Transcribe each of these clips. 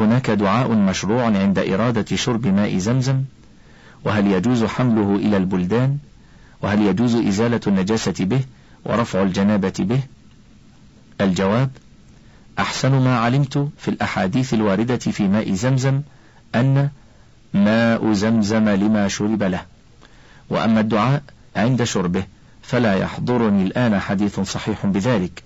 هناك دعاء مشروع عند إرادة شرب ماء زمزم؟ وهل يجوز حمله إلى البلدان؟ وهل يجوز إزالة النجاسة به ورفع الجنابة به؟ الجواب: أحسن ما علمت في الأحاديث الواردة في ماء زمزم أن ماء زمزم لما شرب له، وأما الدعاء عند شربه فلا يحضرني الآن حديث صحيح بذلك،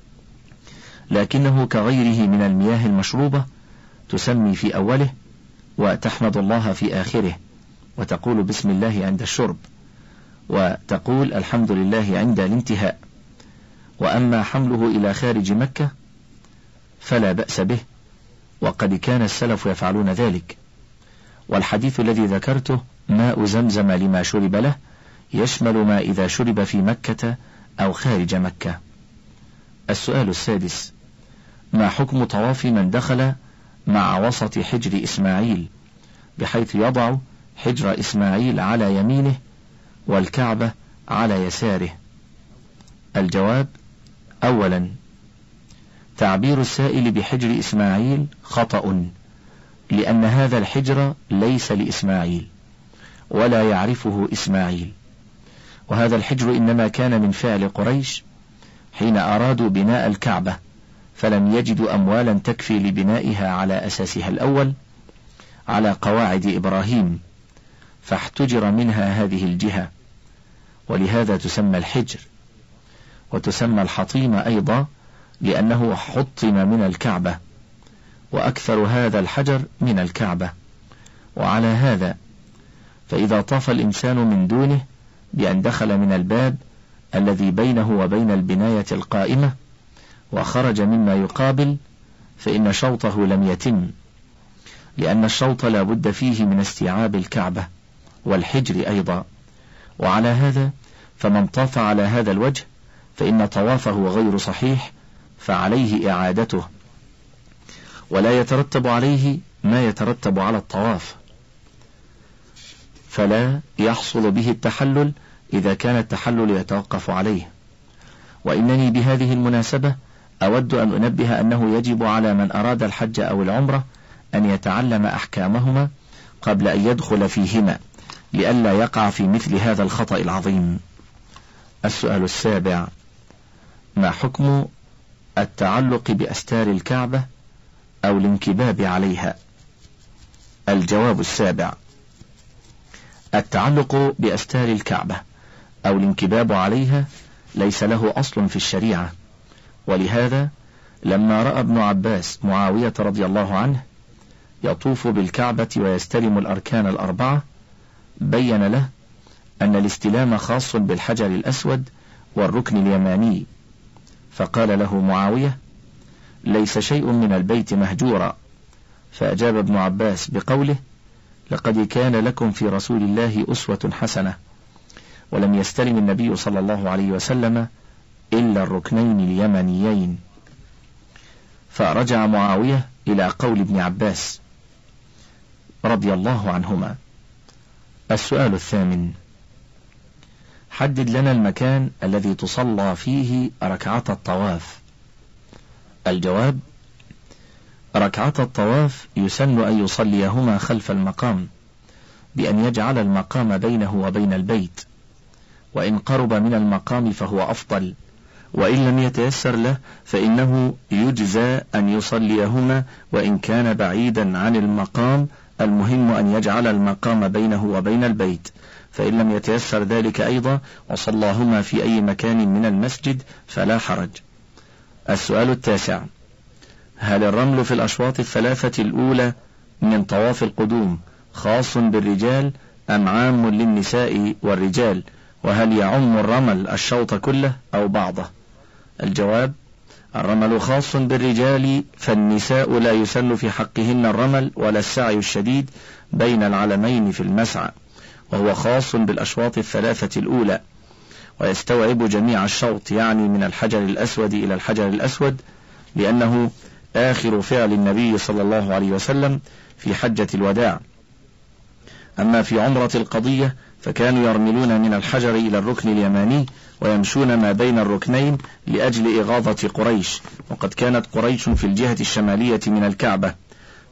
لكنه كغيره من المياه المشروبة، تسمي في أوله وتحمد الله في آخره، وتقول بسم الله عند الشرب، وتقول الحمد لله عند الانتهاء. وأما حمله إلى خارج مكة فلا بأس به، وقد كان السلف يفعلون ذلك. والحديث الذي ذكرته ماء زمزم لما شرب له يشمل ما إذا شرب في مكة أو خارج مكة. السؤال السادس: ما حكم طواف من دخل مع وسط حجر إسماعيل بحيث يضع حجر إسماعيل على يمينه والكعبة على يساره؟ الجواب: أولا، تعبير السائل بحجر إسماعيل خطأ، لأن هذا الحجر ليس لإسماعيل ولا يعرفه إسماعيل، وهذا الحجر إنما كان من فعل قريش حين أرادوا بناء الكعبة فلم يجدوا أموالا تكفي لبنائها على أساسها الأول على قواعد إبراهيم، فاحتجر منها هذه الجهة، ولهذا تسمى الحجر. وتسمى الحطيم أيضا لأنه حطم من الكعبة، وأكثر هذا الحجر من الكعبة. وعلى هذا فإذا طاف الإنسان من دونه بأن دخل من الباب الذي بينه وبين البناية القائمة وخرج مما يقابل فإن شوطه لم يتم، لأن الشوط لا بد فيه من استيعاب الكعبة والحجر أيضا. وعلى هذا فمن طاف على هذا الوجه فإن طوافه غير صحيح، فعليه إعادته، ولا يترتب عليه ما يترتب على الطواف، فلا يحصل به التحلل إذا كان التحلل يتوقف عليه. وإنني بهذه المناسبة أود أن أنبه أنه يجب على من أراد الحج أو العمرة أن يتعلم أحكامهما قبل أن يدخل فيهما لئلا يقع في مثل هذا الخطأ العظيم. السؤال السابع: ما حكم التعلق بأستار الكعبة أو الانكباب عليها؟ الجواب السابع: التعلق بأستار الكعبة أو الانكباب عليها ليس له أصل في الشريعة، ولهذا لما رأى ابن عباس معاوية رضي الله عنه يطوف بالكعبة ويستلم الأركان الأربعة بين له أن الاستلام خاص بالحجر الأسود والركن اليماني، فقال له معاوية: ليس شيء من البيت مهجورا. فأجاب ابن عباس بقوله: لقد كان لكم في رسول الله أسوة حسنة، ولم يستلم النبي صلى الله عليه وسلم إلا الركنين اليمنيين. فرجع معاوية إلى قول ابن عباس رضي الله عنهما. السؤال الثامن: حدد لنا المكان الذي تصلى فيه ركعة الطواف. الجواب: ركعة الطواف يسن أن يصليهما خلف المقام بأن يجعل المقام بينه وبين البيت، وإن قرب من المقام فهو أفضل، وإن لم يتيسر له فإنه يجزى أن يصليهما وإن كان بعيدا عن المقام، المهم أن يجعل المقام بينه وبين البيت، فإن لم يتيسر ذلك أيضا وصلاهما في أي مكان من المسجد فلا حرج. السؤال التاسع: هل الرمل في الأشواط الثلاثة الأولى من طواف القدوم خاص بالرجال أم عام للنساء والرجال؟ وهل يعم الرمل الشوط كله أو بعضه؟ الجواب: الرمل خاص بالرجال، فالنساء لا يسن في حقهن الرمل ولا السعي الشديد بين العلمين في المسعى، وهو خاص بالأشواط الثلاثة الأولى، ويستوعب جميع الشوط، يعني من الحجر الأسود إلى الحجر الأسود، لأنه آخر فعل النبي صلى الله عليه وسلم في حجة الوداع. أما في عمرة القضية فكانوا يرملون من الحجر إلى الركن اليماني ويمشون ما بين الركنين لأجل إغاظة قريش، وقد كانت قريش في الجهة الشمالية من الكعبة،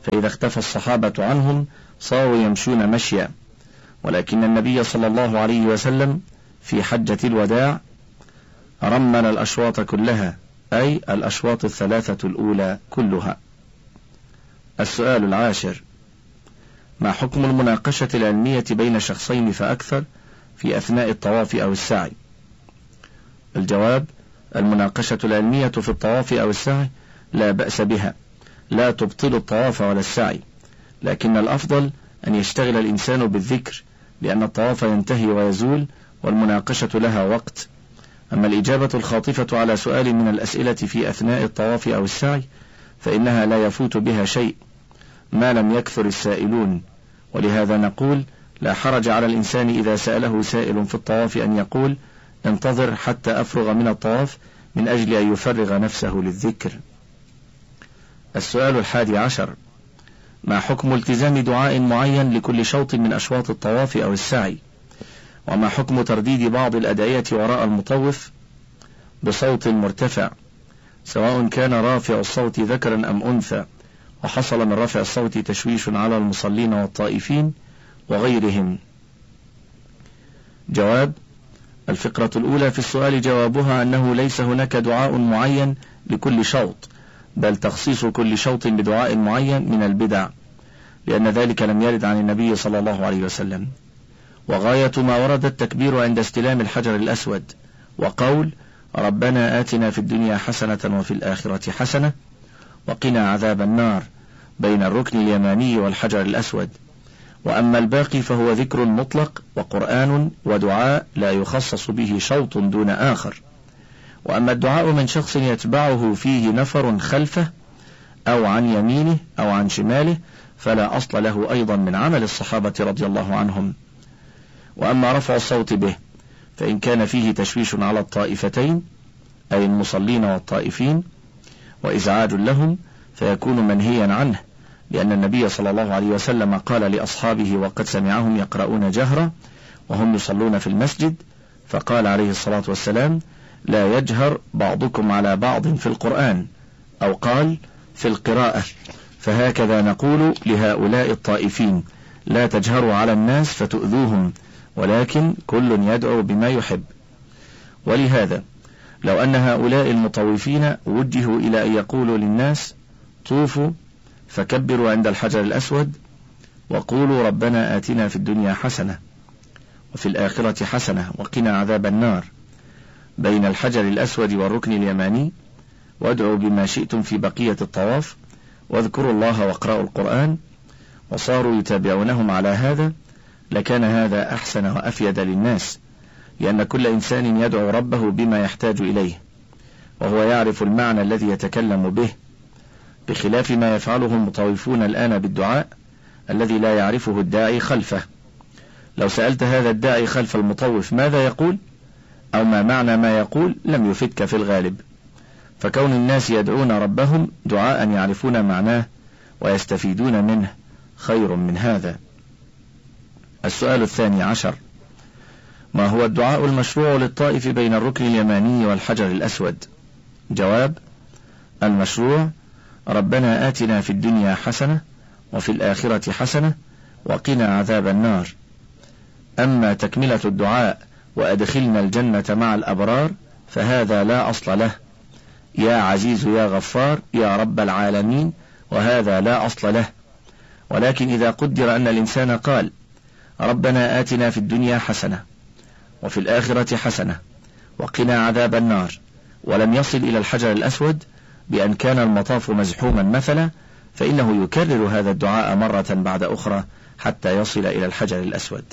فإذا اختفى الصحابة عنهم صاروا يمشون مشيا، ولكن النبي صلى الله عليه وسلم في حجة الوداع رمل الأشواط كلها، أي الأشواط الثلاثة الأولى كلها. السؤال العاشر: ما حكم المناقشة العلمية بين شخصين فأكثر في أثناء الطواف أو السعي؟ الجواب: المناقشة العلمية في الطواف أو السعي لا بأس بها، لا تبطل الطواف ولا السعي، لكن الأفضل أن يشتغل الإنسان بالذكر، لأن الطواف ينتهي ويزول والمناقشة لها وقت. أما الإجابة الخاطفة على سؤال من الأسئلة في أثناء الطواف أو السعي فإنها لا يفوت بها شيء ما لم يكثر السائلون، ولهذا نقول: لا حرج على الإنسان إذا سأله سائل في الطواف أن يقول: انتظر حتى أفرغ من الطواف، من أجل أن يفرغ نفسه للذكر. السؤال 11: ما حكم التزام دعاء معين لكل شوط من أشواط الطواف أو السعي؟ وما حكم ترديد بعض الأدعية وراء المطوف بصوت مرتفع، سواء كان رافع الصوت ذكرا أم أنثى، وحصل من رفع الصوت تشويش على المصلين والطائفين وغيرهم؟ جواب: الفقرة الأولى في السؤال جوابها أنه ليس هناك دعاء معين لكل شوط، بل تخصيص كل شوط بدعاء معين من البدع، لأن ذلك لم يرد عن النبي صلى الله عليه وسلم. وغاية ما ورد التكبير عند استلام الحجر الأسود، وقول: ربنا آتنا في الدنيا حسنة وفي الآخرة حسنة وقنا عذاب النار، بين الركن اليماني والحجر الأسود. وأما الباقي فهو ذكر مطلق وقرآن ودعاء لا يخصص به شوط دون آخر. وأما الدعاء من شخص يتبعه فيه نفر خلفه أو عن يمينه أو عن شماله فلا أصل له أيضا من عمل الصحابة رضي الله عنهم. وأما رفع الصوت به فإن كان فيه تشويش على الطائفتين، أي المصلين والطائفين، وإزعاج لهم، فيكون منهيا عنه، لأن النبي صلى الله عليه وسلم قال لأصحابه وقد سمعهم يقرؤون جهرا وهم يصلون في المسجد، فقال عليه الصلاة والسلام: لا يجهر بعضكم على بعض في القرآن، أو قال في القراءة. فهكذا نقول لهؤلاء الطائفين: لا تجهروا على الناس فتؤذوهم، ولكن كل يدعو بما يحب. ولهذا لو أن هؤلاء المطوفين وجهوا إلى أن يقولوا للناس: طوفوا فكبروا عند الحجر الأسود وقولوا ربنا آتنا في الدنيا حسنة وفي الآخرة حسنة وقنا عذاب النار، بين الحجر الأسود والركن اليماني، وادعوا بما شئتم في بقية الطواف، واذكروا الله واقرأوا القرآن، وصاروا يتابعونهم على هذا، لكان هذا أحسن وأفيد للناس، لأن كل إنسان يدعو ربه بما يحتاج إليه، وهو يعرف المعنى الذي يتكلم به، بخلاف ما يفعله المطوفون الآن بالدعاء الذي لا يعرفه الداعي خلفه. لو سألت هذا الداعي خلف المطوف ماذا يقول أو ما معنى ما يقول لم يفدك في الغالب، فكون الناس يدعون ربهم دعاء يعرفون معناه ويستفيدون منه خير من هذا. السؤال 12: ما هو الدعاء المشروع للطائف بين الركن اليماني والحجر الأسود؟ جواب: المشروع: ربنا آتنا في الدنيا حسنة وفي الآخرة حسنة وقنا عذاب النار. أما تكملة الدعاء وأدخلنا الجنة مع الأبرار فهذا لا أصل له، يا عزيز يا غفار يا رب العالمين، وهذا لا أصل له. ولكن إذا قدر أن الإنسان قال: ربنا آتنا في الدنيا حسنة وفي الآخرة حسنة وقنا عذاب النار، ولم يصل إلى الحجر الأسود بأن كان المطاف مزحوما مثلا، فإنه يكرر هذا الدعاء مرة بعد أخرى حتى يصل إلى الحجر الأسود.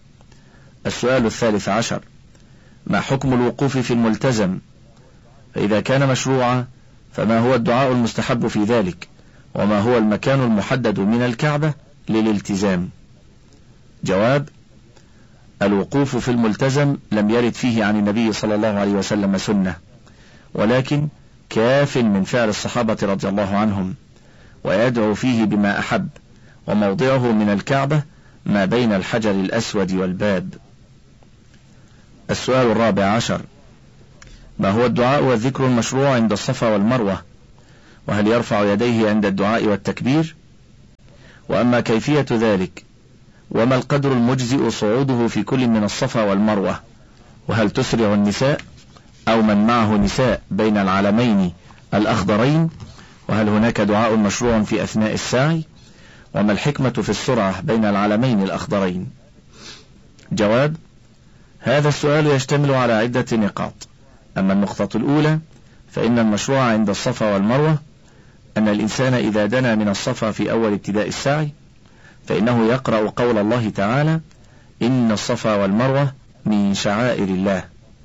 السؤال 13: ما حكم الوقوف في الملتزم؟ فإذا كان مشروعا فما هو الدعاء المستحب في ذلك؟ وما هو المكان المحدد من الكعبة للالتزام؟ جواب: الوقوف في الملتزم لم يرد فيه عن النبي صلى الله عليه وسلم سنة، ولكن كاف من فعل الصحابة رضي الله عنهم، ويدعو فيه بما أحب، وموضعه من الكعبة ما بين الحجر الأسود والباب. السؤال 14: ما هو الدعاء والذكر المشروع عند الصفا والمروة؟ وهل يرفع يديه عند الدعاء والتكبير؟ وأما كيفية ذلك وما القدر المجزئ صعوده في كل من الصفا والمروة، وهل تسرع النساء أو من معه نساء بين العلمين الأخضرين، وهل هناك دعاء مشروع في أثناء السعي، وما الحكمة في السرعة بين العلمين الأخضرين؟ جواب: هذا السؤال يشتمل على عدة نقاط. أما النقطة الأولى فإن المشروع عند الصفا والمروة أن الإنسان إذا دنا من الصفا في أول ابتداء السعي فإنه يقرأ قول الله تعالى: إن الصفا والمروة من شعائر الله،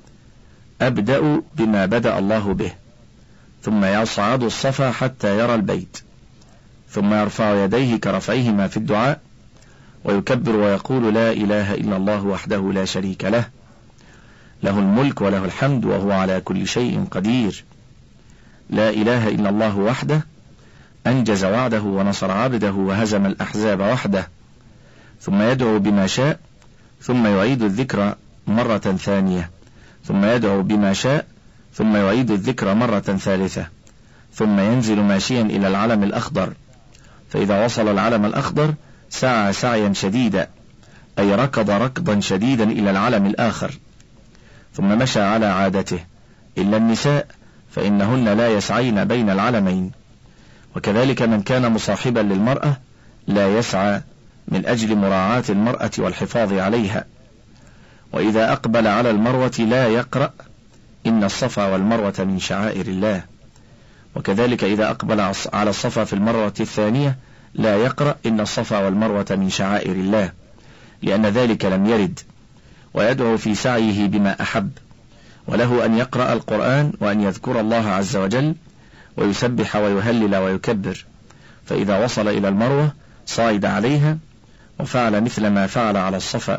أبدأ بما بدأ الله به، ثم يصعد الصفا حتى يرى البيت، ثم يرفع يديه كرفعهما في الدعاء، ويكبر ويقول: لا إله إلا الله وحده لا شريك له، له الملك وله الحمد وهو على كل شيء قدير، لا إله إلا الله وحده أنجز وعده ونصر عبده وهزم الأحزاب وحده، ثم يدعو بما شاء، ثم يعيد الذكر مرة ثانية، ثم يدعو بما شاء، ثم يعيد الذكر مرة ثالثة، ثم ينزل ماشيا إلى العلم الأخضر، فإذا وصل العلم الأخضر سعى سعيا شديدا، أي ركض ركضا شديدا إلى العلم الآخر، ثم مشى على عادته، إلا النساء فإنهن لا يسعين بين العلمين، وكذلك من كان مصاحبا للمرأة لا يسعى من أجل مراعاة المرأة والحفاظ عليها. وإذا أقبل على المروة لا يقرأ إن الصفا والمروة من شعائر الله، وكذلك إذا أقبل على الصفا في المروة الثانية لا يقرأ إن الصفا والمروة من شعائر الله، لأن ذلك لم يرد، ويدعو في سعيه بما أحب، وله أن يقرأ القرآن وأن يذكر الله عز وجل ويسبح ويهلل ويكبر، فإذا وصل إلى المروة صعد عليها وفعل مثل ما فعل على الصفا.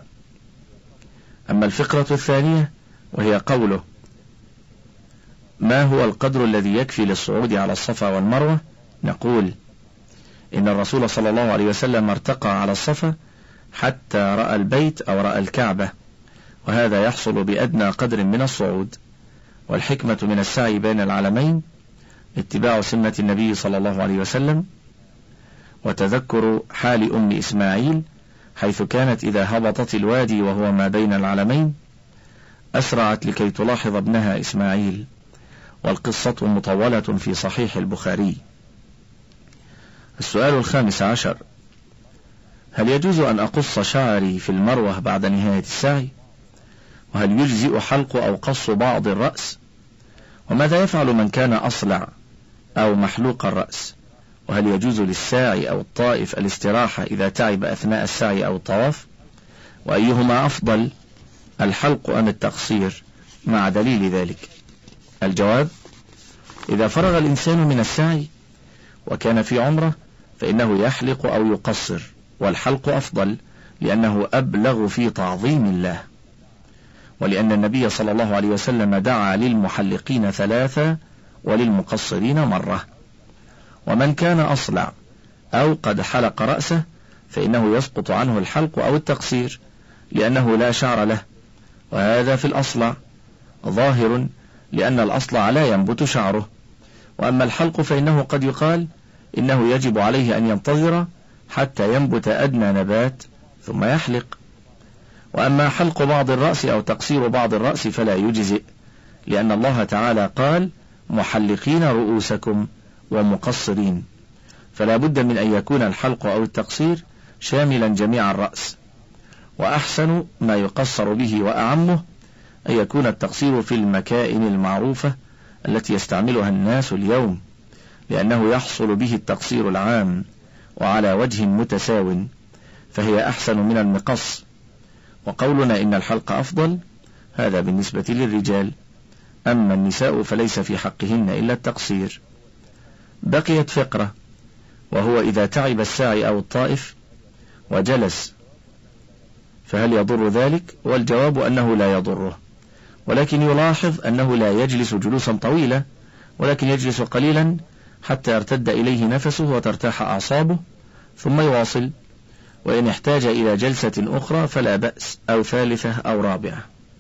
أما الفقرة الثانية وهي قوله: ما هو القدر الذي يكفي للصعود على الصفا والمروة؟ نقول: إن الرسول صلى الله عليه وسلم ارتقى على الصفا حتى رأى البيت أو رأى الكعبة، وهذا يحصل بأدنى قدر من الصعود. والحكمة من السعي بين العلمين اتباع سنة النبي صلى الله عليه وسلم، وتذكر حال أم إسماعيل حيث كانت إذا هبطت الوادي وهو ما بين العلمين أسرعت لكي تلاحظ ابنها إسماعيل، والقصة مطولة في صحيح البخاري. السؤال 15: هل يجوز أن أقص شعري في المروة بعد نهاية السعي؟ وهل يجزئ حلق أو قص بعض الرأس؟ وماذا يفعل من كان أصلع أو محلوق الرأس؟ وهل يجوز للساعي أو الطائف الاستراحة إذا تعب أثناء السعي أو الطواف؟ وأيهما أفضل، الحلق أم التقصير، مع دليل ذلك؟ الجواب: إذا فرغ الإنسان من السعي وكان في عمرة فإنه يحلق أو يقصر، والحلق أفضل لأنه أبلغ في تعظيم الله، ولأن النبي صلى الله عليه وسلم دعا للمحلقين 3 وللمقصرين مرة. ومن كان أصلع أو قد حلق رأسه فإنه يسقط عنه الحلق أو التقصير لأنه لا شعر له، وهذا في الأصلع ظاهر لأن الأصلع لا ينبت شعره. وأما الحلق فإنه قد يقال إنه يجب عليه أن ينتظر حتى ينبت أدنى نبات ثم يحلق. وأما حلق بعض الرأس أو تقصير بعض الرأس فلا يجزئ، لأن الله تعالى قال: محلقين رؤوسكم ومقصرين، فلا بد من أن يكون الحلق أو التقصير شاملا جميع الرأس. وأحسن ما يقصر به وأعمه أن يكون التقصير في المكائن المعروفة التي يستعملها الناس اليوم، لأنه يحصل به التقصير العام وعلى وجه متساو، فهي أحسن من المقص. وقولنا إن الحلق أفضل هذا بالنسبة للرجال، أما النساء فليس في حقهن إلا التقصير. بقيت فقرة، وهو إذا تعب الساعي أو الطائف وجلس فهل يضر ذلك؟ والجواب أنه لا يضره، ولكن يلاحظ أنه لا يجلس جلوسا طويلة، ولكن يجلس قليلا حتى يرتد إليه نفسه وترتاح أعصابه ثم يواصل، وإن احتاج إلى جلسة أخرى فلا بأس، أو 3 أو 4.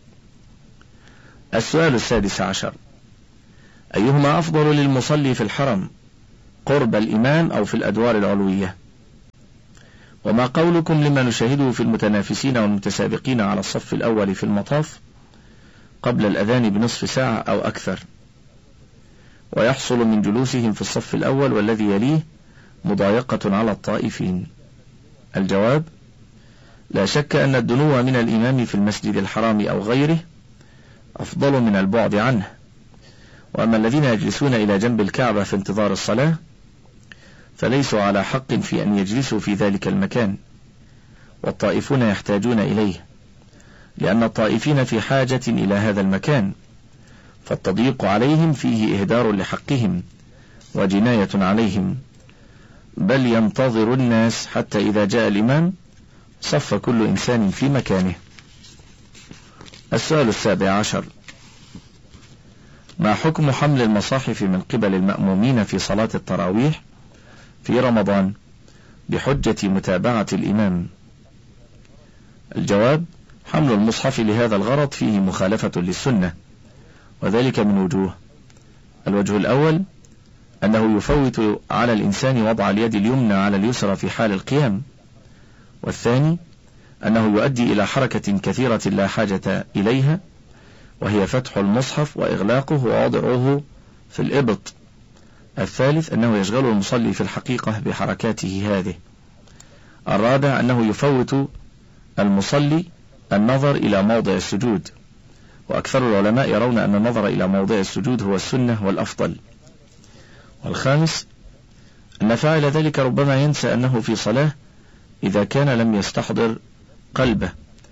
السؤال 16: أيهما أفضل للمصلي في الحرم، قرب الإمام أو في الأدوار العلوية؟ وما قولكم لما نشاهده في المتنافسين والمتسابقين على الصف الأول في المطاف قبل الأذان بنصف ساعة أو أكثر، ويحصل من جلوسهم في الصف الأول والذي يليه مضايقة على الطائفين؟ الجواب: لا شك أن الدنو من الإمام في المسجد الحرام أو غيره أفضل من البعد عنه، وأما الذين يجلسون إلى جنب الكعبة في انتظار الصلاة فليسوا على حق في أن يجلسوا في ذلك المكان، والطائفون يحتاجون إليه، لأن الطائفين في حاجة إلى هذا المكان، فالتضييق عليهم فيه إهدار لحقهم وجناية عليهم، بل ينتظر الناس حتى إذا جاء الإمام صف كل إنسان في مكانه. السؤال 17: ما حكم حمل المصاحف من قبل المأمومين في صلاة التراويح في رمضان بحجة متابعة الإمام؟ الجواب: حمل المصحف لهذا الغرض فيه مخالفة للسنة، وذلك من وجوه. الوجه الأول أنه يفوت على الإنسان وضع اليد اليمنى على اليسرى في حال القيام، والثاني أنه يؤدي إلى حركة كثيرة لا حاجة إليها، وهي فتح المصحف وإغلاقه ووضعه في الإبط. الثالث أنه يشغل المصلي في الحقيقة بحركاته هذه. الرابع أنه يفوت المصلي النظر إلى موضع السجود، وأكثر العلماء يرون أن النظر إلى موضع السجود هو السنة والأفضل. والخامس أن فاعل ذلك ربما ينسى أنه في صلاة إذا كان لم يستحضر قلبه،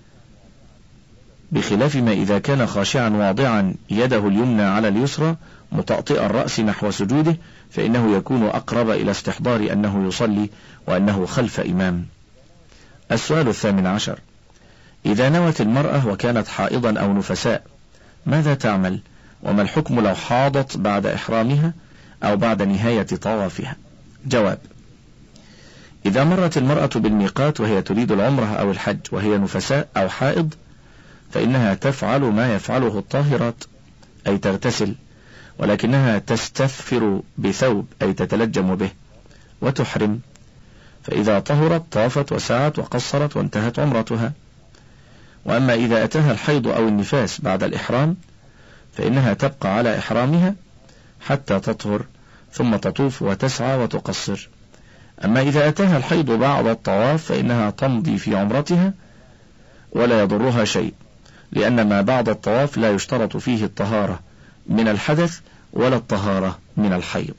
بخلاف ما إذا كان خاشعا واضعا يده اليمنى على اليسرى مطأطئ الرأس نحو سجوده، فإنه يكون أقرب إلى استحضار أنه يصلي وأنه خلف إمام. السؤال 18: إذا نوت المرأة وكانت حائضا أو نفساء ماذا تعمل؟ وما الحكم لو حاضت بعد إحرامها أو بعد نهاية طوافها؟ جواب: إذا مرت المرأة بالميقات وهي تريد العمرة أو الحج وهي نفساء أو حائض فإنها تفعل ما يفعله الطاهرات، أي تغتسل، ولكنها تستثفر بثوب أي تتلجم به وتحرم، فإذا طهرت طافت وسعت وقصرت وانتهت عمرتها. وأما إذا أتاها الحيض أو النفاس بعد الإحرام فإنها تبقى على إحرامها حتى تطهر ثم تطوف وتسعى وتقصر. أما إذا أتاها الحيض بعد الطواف فإنها تمضي في عمرتها ولا يضرها شيء، لأن ما بعد الطواف لا يشترط فيه الطهارة من الحدث ولا الطهارة من الحيض.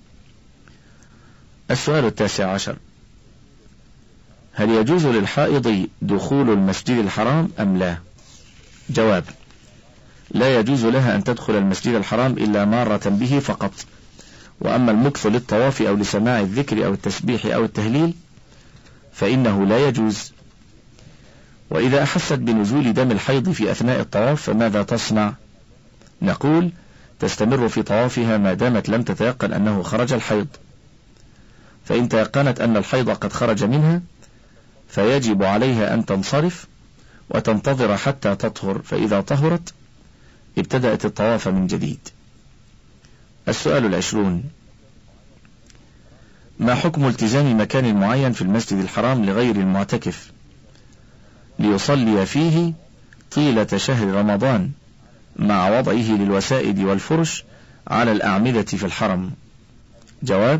السؤال 19: هل يجوز للحائض دخول المسجد الحرام أم لا؟ جواب: لا يجوز لها أن تدخل المسجد الحرام إلا مارة به فقط، وأما المكث للطواف أو لسماع الذكر أو التسبيح أو التهليل فإنه لا يجوز. وإذا أحست بنزول دم الحيض في أثناء الطواف فماذا تصنع؟ نقول: تستمر في طوافها ما دامت لم تتيقن أنه خرج الحيض، فإن تيقنت أن الحيض قد خرج منها فيجب عليها أن تنصرف وتنتظر حتى تطهر، فإذا طهرت ابتدأت الطواف من جديد. السؤال 20: ما حكم التزام مكان معين في المسجد الحرام لغير المعتكف ليصلي فيه طيلة شهر رمضان مع وضعه للوسائد والفرش على الأعمدة في الحرم؟ جواب: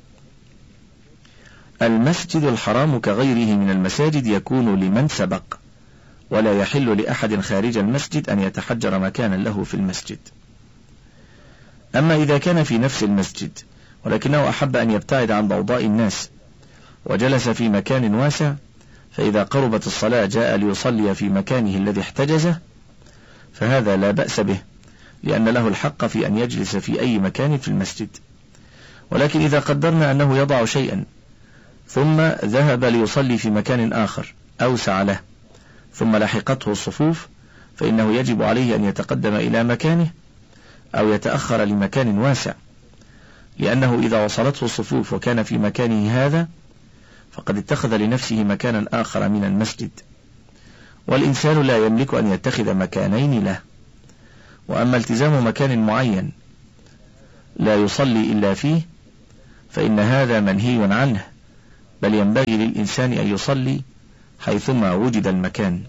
المسجد الحرام كغيره من المساجد يكون لمن سبق، ولا يحل لأحد خارج المسجد أن يتحجر مكانا له في المسجد. أما إذا كان في نفس المسجد ولكنه أحب أن يبتعد عن ضوضاء الناس وجلس في مكان واسع، فإذا قربت الصلاة جاء ليصلي في مكانه الذي احتجزه فهذا لا بأس به، لأن له الحق في أن يجلس في أي مكان في المسجد. ولكن إذا قدرنا أنه يضع شيئا ثم ذهب ليصلي في مكان آخر أوسع له ثم لحقته الصفوف فإنه يجب عليه أن يتقدم إلى مكانه أو يتأخر لمكان واسع، لأنه إذا وصلته الصفوف وكان في مكانه هذا فقد اتخذ لنفسه مكانا آخر من المسجد، والإنسان لا يملك أن يتخذ مكانين له. وأما التزام مكان معين لا يصلي إلا فيه فإن هذا منهي عنه، بل ينبغي للإنسان أن يصلي حيثما وجد المكان.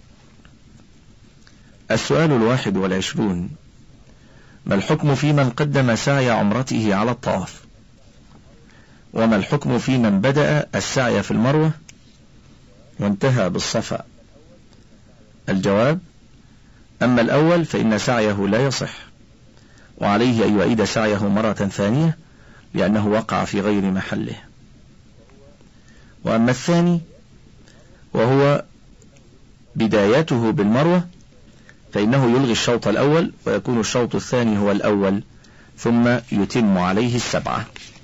السؤال 21: ما الحكم في من قدم سعي عمرته على الطواف؟ وما الحكم في من بدأ السعي في المروة وانتهى بالصفا؟ الجواب: أما الأول فإن سعيه لا يصح، وعليه أن يعيد سعيه مرة ثانية لأنه وقع في غير محله. وأما الثاني وهو بدايته بالمروة فإنه يلغي الشوط الأول ويكون الشوط الثاني هو الأول، ثم يتم عليه 7.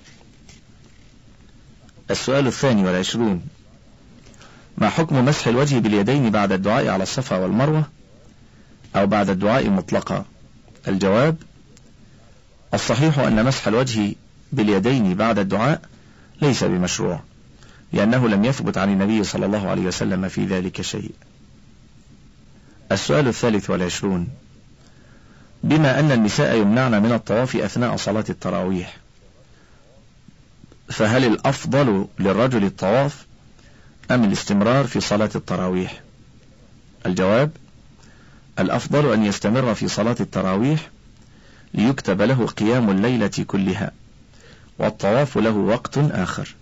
السؤال 22: ما حكم مسح الوجه باليدين بعد الدعاء على الصفا والمروة أو بعد الدعاء مطلقا؟ الجواب: الصحيح أن مسح الوجه باليدين بعد الدعاء ليس بمشروع، لأنه لم يثبت عن النبي صلى الله عليه وسلم في ذلك شيء. السؤال 23: بما أن النساء يمنعن من الطواف أثناء صلاة التراويح، فهل الأفضل للرجل الطواف أم الاستمرار في صلاة التراويح؟ الجواب: الأفضل أن يستمر في صلاة التراويح ليكتب له قيام الليلة كلها، والطواف له وقت آخر.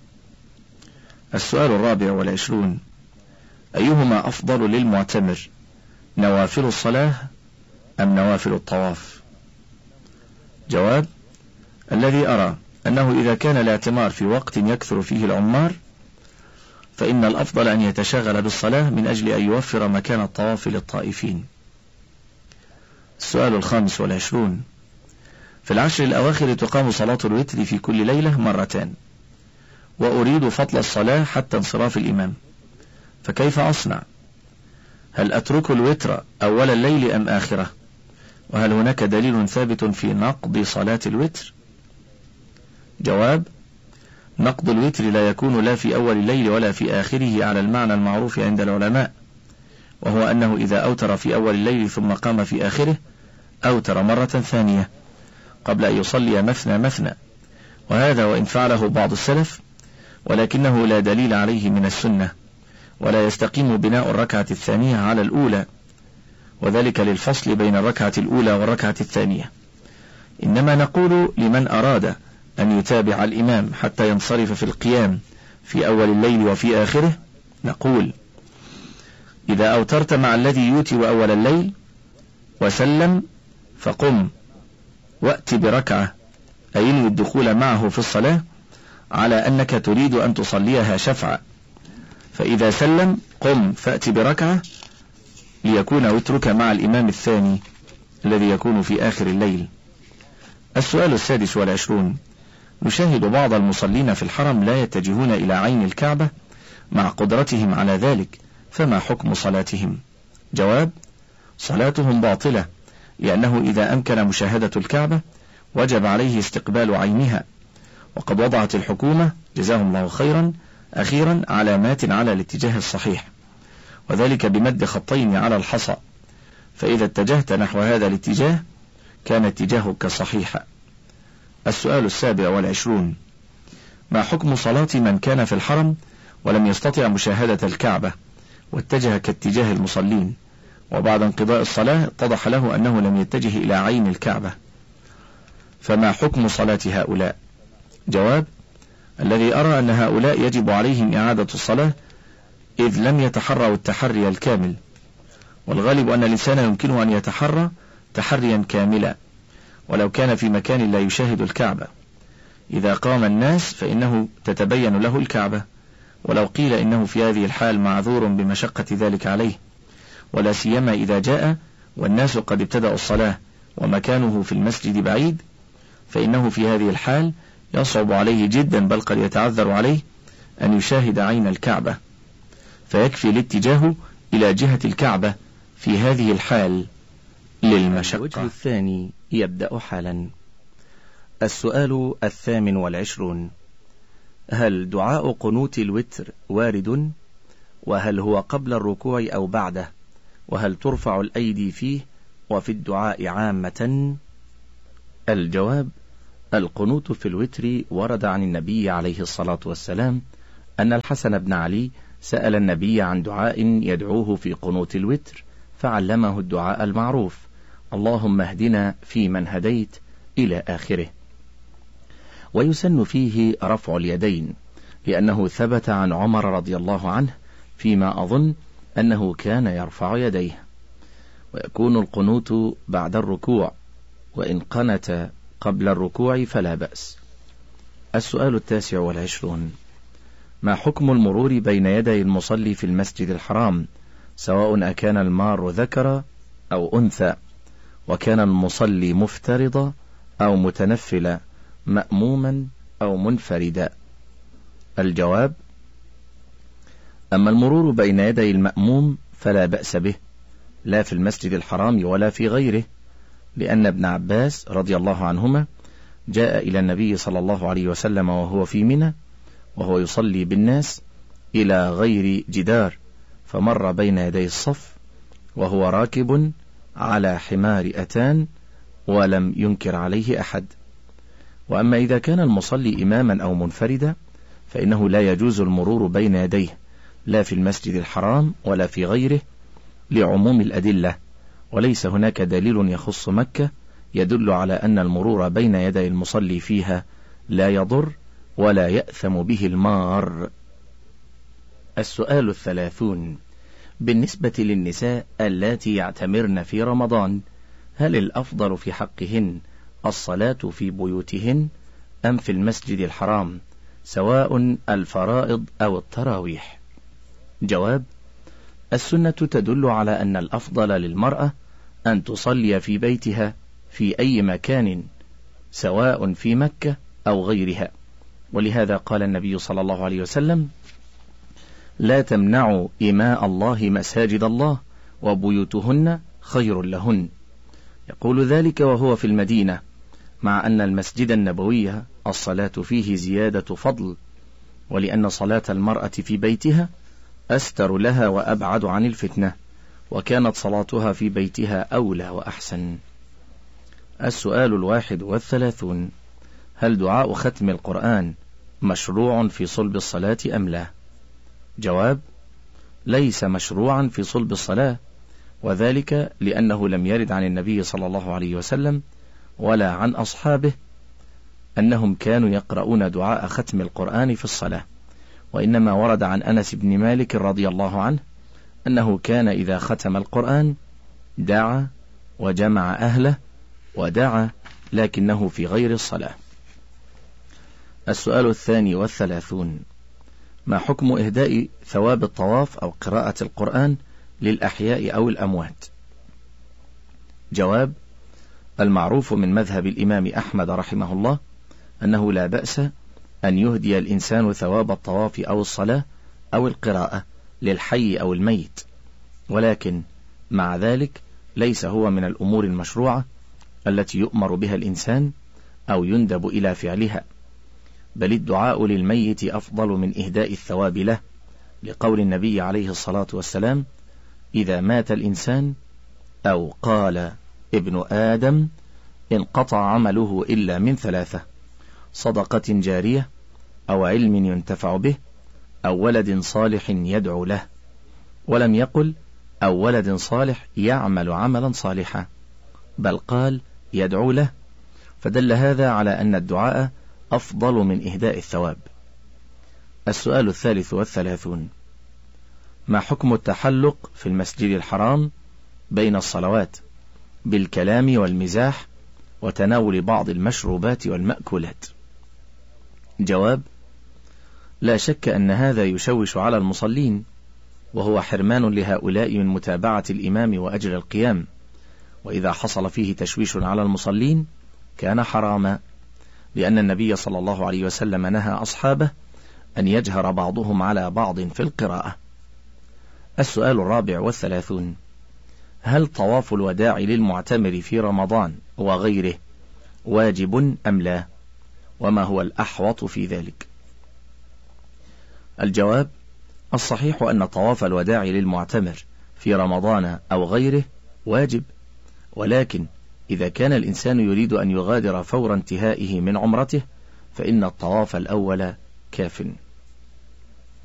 السؤال 24: أيهما أفضل للمعتمر، نوافل الصلاة أم نوافل الطواف؟ جواب: الذي أرى أنه إذا كان الاعتمار في وقت يكثر فيه العمار فإن الأفضل أن يتشغل بالصلاة من أجل أن يوفر مكان الطواف للطائفين. السؤال 25: في العشر الأواخر تقام صلاة الوتر في كل ليلة مرتان، وأريد فضل الصلاة حتى انصراف الإمام، فكيف أصنع؟ هل أترك الوتر أول الليل أم آخره؟ وهل هناك دليل ثابت في نقض صلاة الوتر؟ جواب: نقض الوتر لا يكون لا في أول الليل ولا في آخره على المعنى المعروف عند العلماء، وهو أنه إذا أوتر في أول الليل ثم قام في آخره أوتر مرة ثانية قبل أن يصلي مثنى مثنى، وهذا وإن فعله بعض السلف ولكنه لا دليل عليه من السنة، ولا يستقيم بناء الركعة الثانية على الأولى، وذلك للفصل بين الركعة الأولى والركعة الثانية. إنما نقول لمن أراد أن يتابع الإمام حتى ينصرف في القيام في أول الليل وفي آخره، نقول: إذا أوترت مع الذي يوتر أول الليل وسلم فقم وأت بركعة، أي انوي الدخول معه في الصلاة على أنك تريد أن تصليها شفعا، فإذا سلم قم فأت بركعة ليكون وترك مع الإمام الثاني الذي يكون في آخر الليل. السؤال 26: نشاهد بعض المصلين في الحرم لا يتجهون إلى عين الكعبة مع قدرتهم على ذلك، فما حكم صلاتهم؟ جواب: صلاتهم باطلة، لأنه إذا أمكن مشاهدة الكعبة وجب عليه استقبال عينها، وقد وضعت الحكومة جزاهم الله خيرا أخيرا علامات على الاتجاه الصحيح، وذلك بمد خطين على الحصى، فإذا اتجهت نحو هذا الاتجاه كان اتجاهك صحيحا. السؤال 27: ما حكم صلاة من كان في الحرم ولم يستطع مشاهدة الكعبة واتجه كاتجاه المصلين، وبعد انقضاء الصلاة اتضح له أنه لم يتجه إلى عين الكعبة، فما حكم صلاة هؤلاء؟ جواب: الذي أرى أن هؤلاء يجب عليهم إعادة الصلاة إذ لم يتحروا التحري الكامل، والغالب أن الإنسان يمكنه أن يتحرى تحريا كاملا ولو كان في مكان لا يشاهد الكعبة. إذا قام الناس فإنه تتبين له الكعبة، ولو قيل إنه في هذه الحال معذور بمشقة ذلك عليه، ولا سيما إذا جاء والناس قد ابتدأوا الصلاة ومكانه في المسجد بعيد، فإنه في هذه الحال يصعب عليه جدا، بل قد يتعذر عليه أن يشاهد عين الكعبة، فيكفي الاتجاه إلى جهة الكعبة في هذه الحال للمشقة. الوجه الثاني يبدأ حالا. السؤال 28: هل دعاء قنوت الوتر وارد؟ وهل هو قبل الركوع أو بعده؟ وهل ترفع الأيدي فيه وفي الدعاء عامة؟ الجواب: القنوت في الوتر ورد عن النبي عليه الصلاة والسلام أن الحسن بن علي سأل النبي عن دعاء يدعوه في قنوت الوتر، فعلمه الدعاء المعروف: اللهم اهدنا فيمن هديت إلى آخره. ويسن فيه رفع اليدين، لأنه ثبت عن عمر رضي الله عنه فيما أظن أنه كان يرفع يديه. ويكون القنوت بعد الركوع، وإن قنت قبل الركوع فلا بأس. السؤال 29: ما حكم المرور بين يدي المصلي في المسجد الحرام، سواء أكان المار ذكر أو أنثى، وكان المصلي مفترضا أو متنفلا، مأموما أو منفردا؟ الجواب: أما المرور بين يدي المأموم فلا بأس به، لا في المسجد الحرام ولا في غيره، لأن ابن عباس رضي الله عنهما جاء إلى النبي صلى الله عليه وسلم وهو في منى وهو يصلي بالناس إلى غير جدار، فمر بين يدي الصف وهو راكب على حمار أتان ولم ينكر عليه أحد. وأما إذا كان المصلي إماما أو منفردا فإنه لا يجوز المرور بين يديه، لا في المسجد الحرام ولا في غيره، لعموم الأدلة، وليس هناك دليل يخص مكة يدل على أن المرور بين يدي المصلي فيها لا يضر ولا يأثم به المار. السؤال 30: بالنسبة للنساء اللاتي يعتمرن في رمضان، هل الأفضل في حقهن الصلاة في بيوتهن أم في المسجد الحرام، سواء الفرائض أو التراويح؟ جواب: السنة تدل على أن الأفضل للمرأة أن تصلي في بيتها في أي مكان، سواء في مكة أو غيرها، ولهذا قال النبي صلى الله عليه وسلم: لا تمنعوا إماء الله مساجد الله وبيوتهن خير لهن. يقول ذلك وهو في المدينة، مع أن المسجد النبوي الصلاة فيه زيادة فضل، ولأن صلاة المرأة في بيتها أستر لها وأبعد عن الفتنة، وكانت صلاتها في بيتها أولى وأحسن. السؤال 31: هل دعاء ختم القرآن مشروع في صلب الصلاة أم لا؟ جواب: ليس مشروعا في صلب الصلاة، وذلك لأنه لم يرد عن النبي صلى الله عليه وسلم ولا عن أصحابه أنهم كانوا يقرؤون دعاء ختم القرآن في الصلاة، وإنما ورد عن أنس بن مالك رضي الله عنه أنه كان إذا ختم القرآن دعا وجمع أهله ودعا، لكنه في غير الصلاة. السؤال 32: ما حكم إهداء ثواب الطواف أو قراءة القرآن للأحياء أو الأموات؟ جواب: المعروف من مذهب الإمام أحمد رحمه الله أنه لا بأس أن يهدي الإنسان ثواب الطواف أو الصلاة أو القراءة للحي أو الميت، ولكن مع ذلك ليس هو من الأمور المشروعة التي يؤمر بها الإنسان أو يندب إلى فعلها، بل الدعاء للميت أفضل من إهداء الثواب له، لقول النبي عليه الصلاة والسلام: إذا مات الإنسان أو قال ابن آدم انقطع عمله إلا من 3: صدقة جارية، أو علم ينتفع به، أو ولد صالح يدعو له، ولم يقل أو ولد صالح يعمل عملا صالحا، بل قال يدعو له، فدل هذا على أن الدعاء أفضل من إهداء الثواب. السؤال 33: ما حكم التحلق في المسجد الحرام بين الصلوات بالكلام والمزاح وتناول بعض المشروبات والمأكولات؟ جواب: لا شك أن هذا يشوش على المصلين، وهو حرمان لهؤلاء من متابعة الإمام وأجر القيام، وإذا حصل فيه تشويش على المصلين كان حراما، لأن النبي صلى الله عليه وسلم نهى أصحابه أن يجهر بعضهم على بعض في القراءة. السؤال 34: هل طواف الوداع للمعتمر في رمضان وغيره واجب أم لا؟ وما هو الأحوط في ذلك؟ الجواب: الصحيح أن طواف الوداع للمعتمر في رمضان أو غيره واجب، ولكن إذا كان الإنسان يريد أن يغادر فور انتهائه من عمرته فإن الطواف الأول كاف.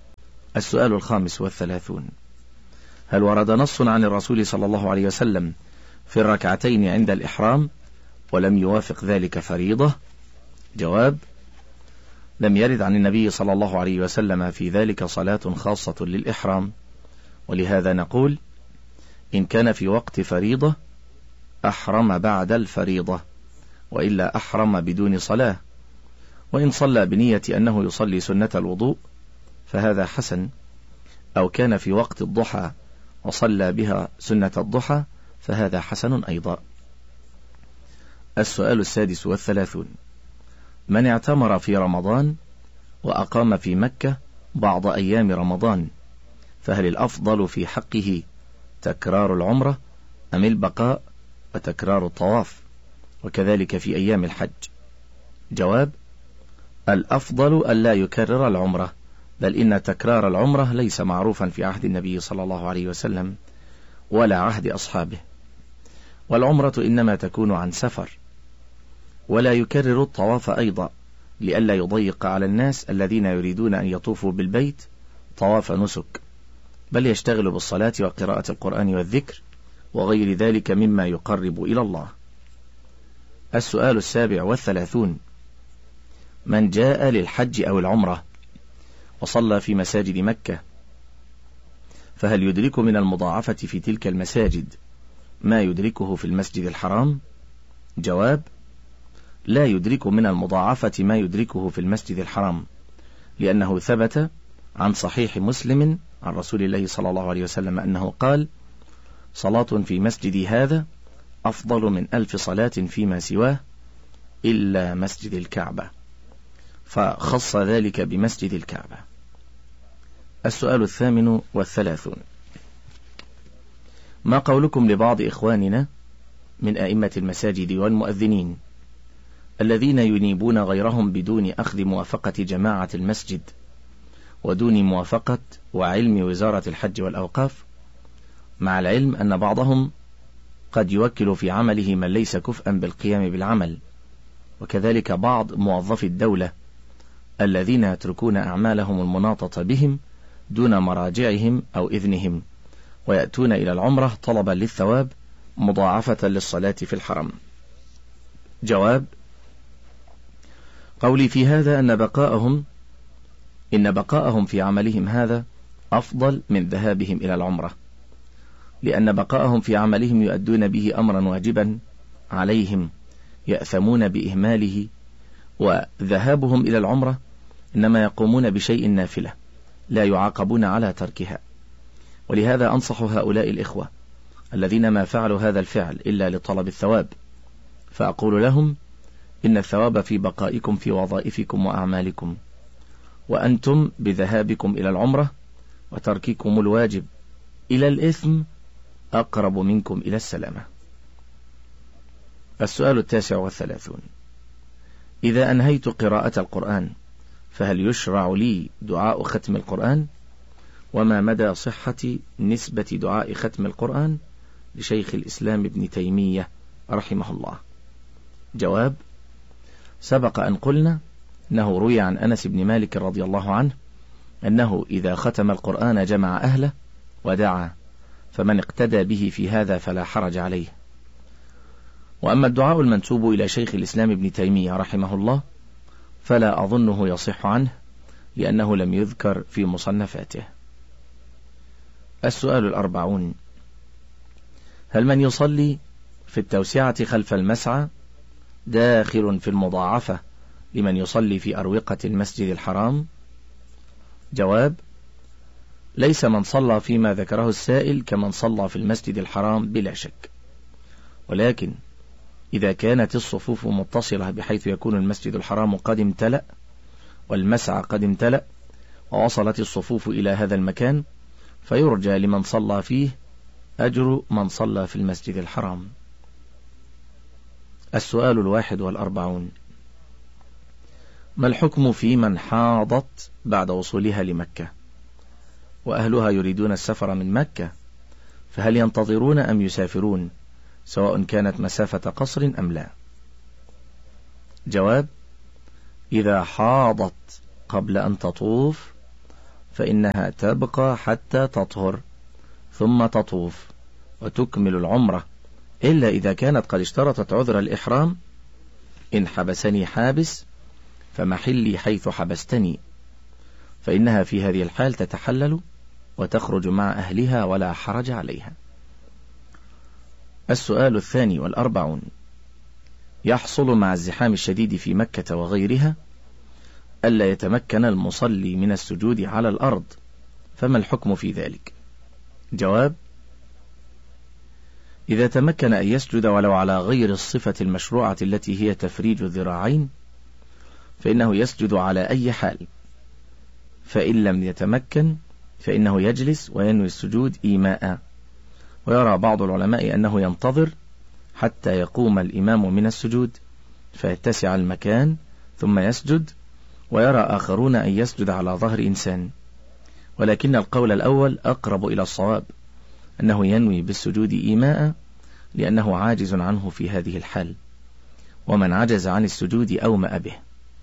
السؤال 35: هل ورد نص عن الرسول صلى الله عليه وسلم في الركعتين عند الإحرام ولم يوافق ذلك فريضة؟ جواب: لم يرد عن النبي صلى الله عليه وسلم في ذلك صلاة خاصة للإحرام، ولهذا نقول إن كان في وقت فريضة أحرم بعد الفريضة، وإلا أحرم بدون صلاة، وإن صلى بنية أنه يصلي سنة الوضوء فهذا حسن، أو كان في وقت الضحى وصلى بها سنة الضحى فهذا حسن أيضا. السؤال 36: من اعتمر في رمضان وأقام في مكة بعض أيام رمضان فهل الأفضل في حقه تكرار العمرة أم البقاء وتكرار الطواف، وكذلك في أيام الحج؟ جواب: الأفضل ألا يكرر العمرة، بل إن تكرار العمرة ليس معروفا في عهد النبي صلى الله عليه وسلم ولا عهد أصحابه، والعمرة إنما تكون عن سفر، ولا يكرر الطواف أيضا لئلا يضيق على الناس الذين يريدون أن يطوفوا بالبيت طواف نسك، بل يشتغل بالصلاة وقراءة القرآن والذكر وغير ذلك مما يقرب إلى الله. السؤال 37: من جاء للحج أو العمرة وصلى في مساجد مكة فهل يدرك من المضاعفة في تلك المساجد ما يدركه في المسجد الحرام؟ جواب: لا يدرك من المضاعفة ما يدركه في المسجد الحرام، لأنه ثبت عن صحيح مسلم عن رسول الله صلى الله عليه وسلم أنه قال: صلاة في مسجدي هذا أفضل من 1000 صلاة فيما سواه إلا مسجد الكعبة، فخص ذلك بمسجد الكعبة. السؤال 38: ما قولكم لبعض إخواننا من أئمة المساجد والمؤذنين الذين ينيبون غيرهم بدون أخذ موافقة جماعة المسجد ودون موافقة وعلم وزارة الحج والأوقاف، مع العلم أن بعضهم قد يوكل في عمله من ليس كفءا بالقيام بالعمل، وكذلك بعض موظفي الدولة الذين يتركون أعمالهم المناطة بهم دون مراجعهم أو إذنهم، ويأتون إلى العمرة طلبا للثواب مضاعفة للصلاة في الحرم؟ جواب: قولي في هذا إن بقاءهم في عملهم هذا أفضل من ذهابهم إلى العمرة، لأن بقاءهم في عملهم يؤدون به أمرا واجبا عليهم يأثمون بإهماله، وذهابهم إلى العمرة إنما يقومون بشيء نافلة لا يعاقبون على تركها. ولهذا أنصح هؤلاء الإخوة الذين ما فعلوا هذا الفعل إلا لطلب الثواب، فأقول لهم: إن الثواب في بقائكم في وظائفكم وأعمالكم، وأنتم بذهابكم إلى العمرة وترككم الواجب إلى الإثم أقرب منكم إلى السلامة. السؤال 39: إذا أنهيت قراءة القرآن فهل يشرع لي دعاء ختم القرآن؟ وما مدى صحة نسبة دعاء ختم القرآن لشيخ الإسلام ابن تيمية رحمه الله؟ جواب: سبق أن قلنا أنه روي عن أنس بن مالك رضي الله عنه أنه إذا ختم القرآن جمع أهله ودعا، فمن اقتدى به في هذا فلا حرج عليه. وأما الدعاء المنسوب إلى شيخ الإسلام ابن تيمية رحمه الله فلا أظنه يصح عنه، لأنه لم يذكر في مصنفاته. السؤال 40: هل من يصلي في التوسعة خلف المسعى داخل في المضاعفة لمن يصلي في أروقة المسجد الحرام؟ جواب: ليس من صلى فيما ذكره السائل كمن صلى في المسجد الحرام بلا شك، ولكن إذا كانت الصفوف متصلة بحيث يكون المسجد الحرام قد امتلأ والمسعى قد امتلأ ووصلت الصفوف إلى هذا المكان، فيرجى لمن صلى فيه أجر من صلى في المسجد الحرام. السؤال 41: ما الحكم في من حاضت بعد وصولها لمكة وأهلها يريدون السفر من مكة، فهل ينتظرون أم يسافرون، سواء كانت مسافة قصر أم لا؟ جواب: إذا حاضت قبل أن تطوف فإنها تبقى حتى تطهر ثم تطوف وتكمل العمرة، إلا إذا كانت قد اشترطت عذر الإحرام: إن حبسني حابس فمحلي حيث حبستني، فإنها في هذه الحال تتحلل وتخرج مع أهلها ولا حرج عليها. السؤال 42: يحصل مع الزحام الشديد في مكة وغيرها ألا يتمكن المصلي من السجود على الأرض، فما الحكم في ذلك؟ جواب: إذا تمكن أن يسجد ولو على غير الصفة المشروعة التي هي تفريج الذراعين فإنه يسجد على أي حال، فإن لم يتمكن فإنه يجلس وينوي السجود إيماء. ويرى بعض العلماء أنه ينتظر حتى يقوم الإمام من السجود فيتسع المكان ثم يسجد، ويرى آخرون أن يسجد على ظهر إنسان، ولكن القول الأول أقرب إلى الصواب، أنه ينوي بالسجود إيماء لأنه عاجز عنه في هذه الحال، ومن عجز عن السجود أومأ به.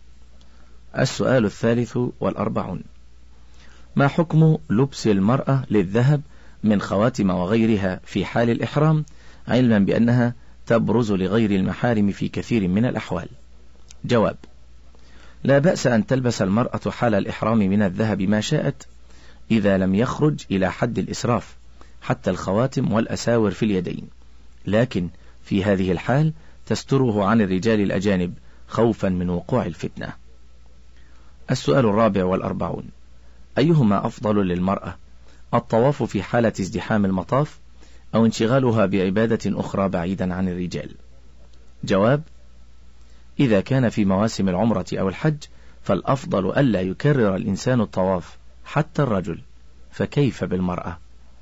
السؤال 43: ما حكم لبس المرأة للذهب من خواتم وغيرها في حال الإحرام، علما بأنها تبرز لغير المحارم في كثير من الأحوال؟ جواب: لا بأس أن تلبس المرأة حال الإحرام من الذهب ما شاءت، إذا لم يخرج إلى حد الإسراف حتى الخواتم والأساور في اليدين، لكن في هذه الحال تستره عن الرجال الأجانب خوفا من وقوع الفتنة. السؤال 44: أيهما أفضل للمرأة، الطواف في حالة ازدحام المطاف أو انشغالها بعبادة أخرى بعيدا عن الرجال؟ جواب: إذا كان في مواسم العمرة أو الحج فالأفضل ألا يكرر الإنسان الطواف حتى الرجل، فكيف بالمرأة؟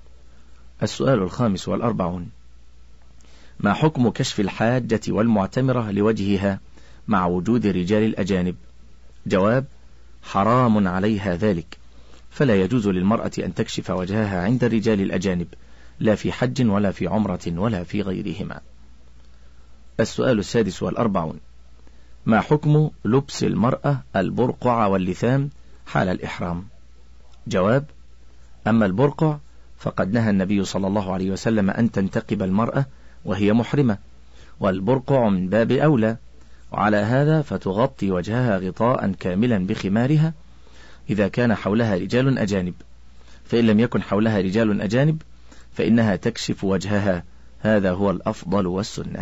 السؤال 45: ما حكم كشف الحاجة والمعتمرة لوجهها مع وجود الرجال الأجانب؟ جواب: حرام عليها ذلك، فلا يجوز للمرأة أن تكشف وجهها عند الرجال الأجانب، لا في حج ولا في عمرة ولا في غيرهما. السؤال 46: ما حكم لبس المرأة البرقع واللثام حال الإحرام؟ جواب: أما البرقع فقد نهى النبي صلى الله عليه وسلم أن تنتقب المرأة وهي محرمة، والبرقع من باب أولى، وعلى هذا فتغطي وجهها غطاء كاملا بخمارها إذا كان حولها رجال أجانب، فإن لم يكن حولها رجال أجانب فإنها تكشف وجهها، هذا هو الأفضل والسنة.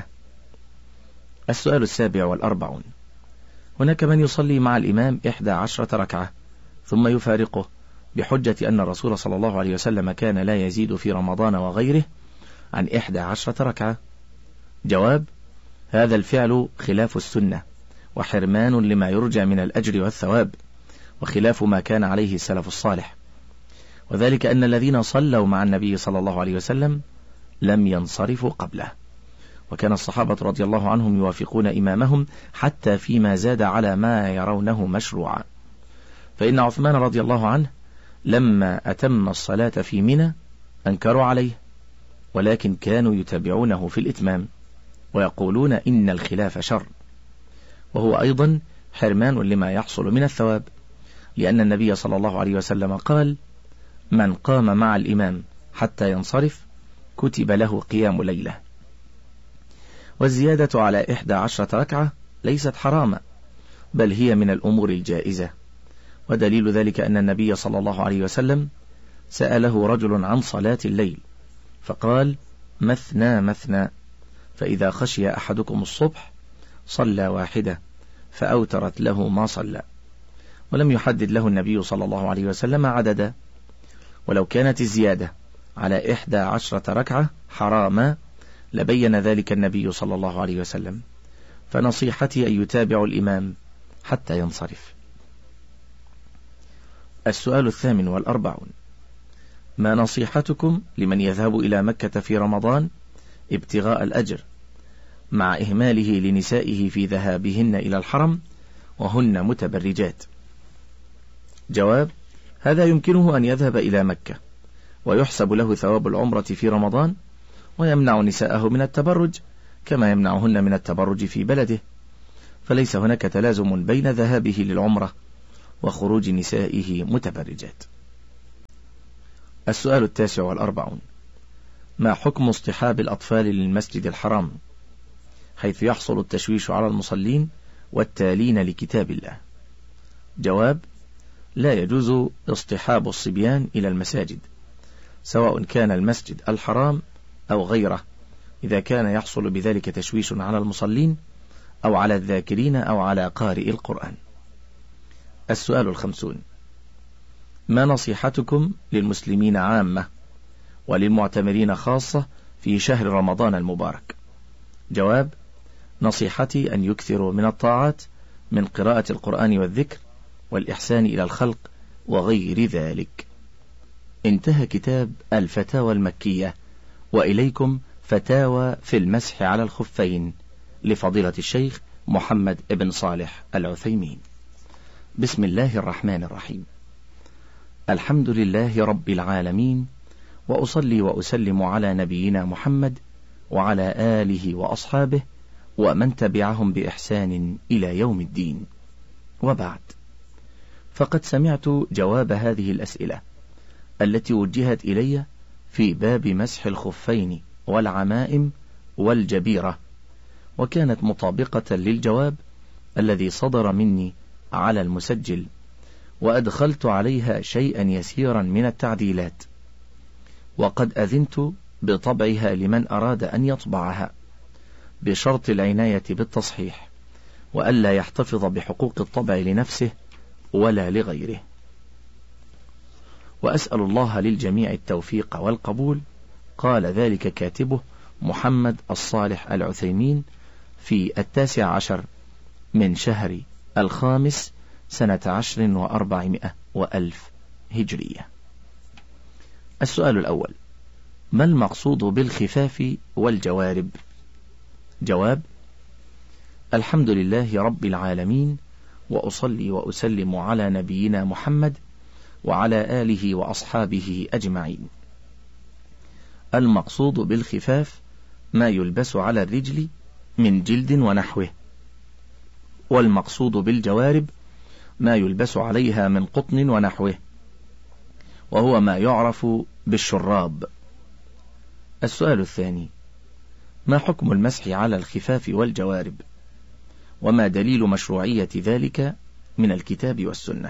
السؤال 47: هناك من يصلي مع الإمام 11 ركعة ثم يفارقه بحجة أن الرسول صلى الله عليه وسلم كان لا يزيد في رمضان وغيره عن 11 ركعة. جواب: هذا الفعل خلاف السنة وحرمان لما يرجى من الأجر والثواب، وخلاف ما كان عليه السلف الصالح، وذلك أن الذين صلوا مع النبي صلى الله عليه وسلم لم ينصرفوا قبله، وكان الصحابة رضي الله عنهم يوافقون إمامهم حتى فيما زاد على ما يرونه مشروعا. فإن عثمان رضي الله عنه لما أتم الصلاة في منى أنكروا عليه، ولكن كانوا يتابعونه في الإتمام ويقولون إن الخلاف شر، وهو أيضا حرمان لما يحصل من الثواب، لأن النبي صلى الله عليه وسلم قال: من قام مع الإمام حتى ينصرف كتب له قيام ليلة. والزيادة على 11 ركعة ليست حراما، بل هي من الأمور الجائزة، ودليل ذلك أن النبي صلى الله عليه وسلم سأله رجل عن صلاة الليل فقال: مثنى مثنى، فإذا خشي أحدكم الصبح صلى واحدة فأوترت له ما صلى، ولم يحدد له النبي صلى الله عليه وسلم عددا. ولو كانت الزيادة على 11 ركعة حراما لبين ذلك النبي صلى الله عليه وسلم، فنصيحتي أن يتابع الإمام حتى ينصرف. السؤال 48: ما نصيحتكم لمن يذهب إلى مكة في رمضان ابتغاء الأجر مع إهماله لنسائه في ذهابهن إلى الحرم وهن متبرجات؟ جواب: هذا يمكنه أن يذهب إلى مكة ويحسب له ثواب العمرة في رمضان، ويمنع نساءه من التبرج كما يمنعهن من التبرج في بلده، فليس هناك تلازم بين ذهابه للعمرة وخروج نسائه متبرجات. السؤال 49: ما حكم اصطحاب الأطفال للمسجد الحرام حيث يحصل التشويش على المصلين والتالين لكتاب الله؟ جواب: لا يجوز اصطحاب الصبيان إلى المساجد، سواء كان المسجد الحرام أو غيره، إذا كان يحصل بذلك تشويش على المصلين أو على الذاكرين أو على قارئ القرآن. السؤال 50: ما نصيحتكم للمسلمين عامة وللمعتمرين خاصة في شهر رمضان المبارك؟ جواب: نصيحتي أن يكثروا من الطاعات من قراءة القرآن والذكر والإحسان إلى الخلق وغير ذلك. انتهى كتاب الفتاوى المكية، وإليكم فتاوى في المسح على الخفين لفضيلة الشيخ محمد بن صالح العثيمين. بسم الله الرحمن الرحيم. الحمد لله رب العالمين، وأصلي وأسلم على نبينا محمد وعلى آله وأصحابه ومن تبعهم بإحسان إلى يوم الدين، وبعد. فقد سمعت جواب هذه الأسئلة التي وجهت إلي في باب مسح الخفين والعمائم والجبيرة، وكانت مطابقة للجواب الذي صدر مني على المسجل، وأدخلت عليها شيئا يسيرا من التعديلات، وقد أذنت بطبعها لمن أراد أن يطبعها، بشرط العناية بالتصحيح، وألا يحتفظ بحقوق الطبع لنفسه ولا لغيره. وأسأل الله للجميع التوفيق والقبول. قال ذلك كاتبه محمد الصالح العثيمين في 19 من شهر الخامس سنة 10,400 هجرية. السؤال الأول: ما المقصود بالخفاف والجوارب؟ جواب: الحمد لله رب العالمين، وأصلي وأسلم على نبينا محمد وعلى آله وأصحابه أجمعين. المقصود بالخفاف ما يلبس على الرجل من جلد ونحوه، والمقصود بالجوارب ما يلبس عليها من قطن ونحوه، وهو ما يعرف بالشراب. السؤال الثاني: ما حكم المسح على الخفاف والجوارب، وما دليل مشروعية ذلك من الكتاب والسنة؟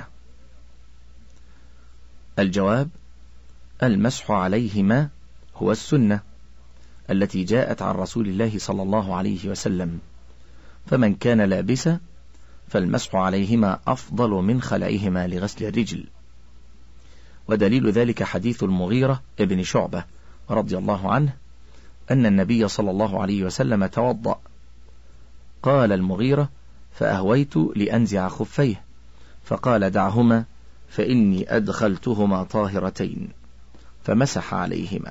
الجواب: المسح عليهما هو السنة التي جاءت عن رسول الله صلى الله عليه وسلم، فمن كان لابسا فالمسح عليهما أفضل من خلعهما لغسل الرجل. ودليل ذلك حديث المغيرة ابن شعبة رضي الله عنه أن النبي صلى الله عليه وسلم توضأ. قال المغيرة: فأهويت لأنزع خفيه، فقال: دعهما فإني أدخلتهما طاهرتين، فمسح عليهما.